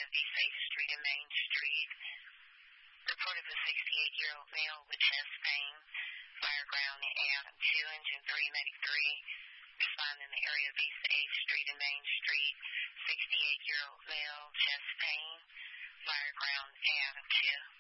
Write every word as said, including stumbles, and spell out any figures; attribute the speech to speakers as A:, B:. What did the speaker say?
A: of East eighth Street and Main Street. Report of a sixty-eight-year-old male with chest pain. Fire ground at two, engine three ninety-three. Respond in the area of East eighth Street and Main Street. sixty-eight-year-old male, chest pain. Fire ground at two.